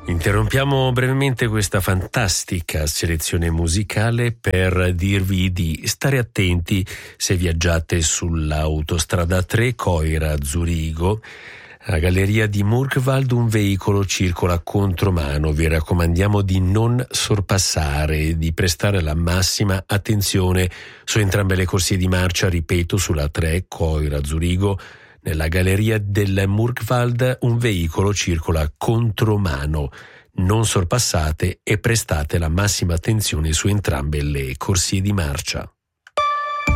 Interrompiamo brevemente questa fantastica selezione musicale per dirvi di stare attenti se viaggiate sull'autostrada 3 Coira-Zurigo. A Galleria di Murgwald un veicolo circola contromano. Vi raccomandiamo di non sorpassare, di prestare la massima attenzione su entrambe le corsie di marcia, ripeto, sulla 3 Coira-Zurigo. Nella Galleria del Murgwald un veicolo circola contromano. Non sorpassate e prestate la massima attenzione su entrambe le corsie di marcia.